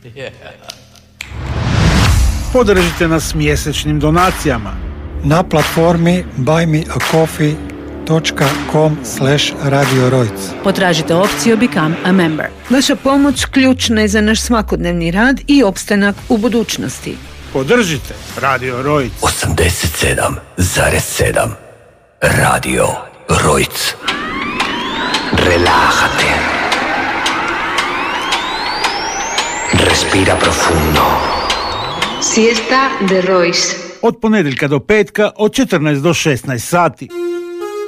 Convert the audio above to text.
Podržite nas mjesečnim donacijama na platformi buymeacoffee.com/Radio Rojc. Potražite opciju Become a Member. Vaša pomoć ključna je za naš svakodnevni rad i opstanak u budućnosti. Podržite Radio Rojc. 87,7 Radio Rojc. Relájate. Respira profundo. Siesta de Royce. Od ponedjeljka do petka od 14 do 16 sati.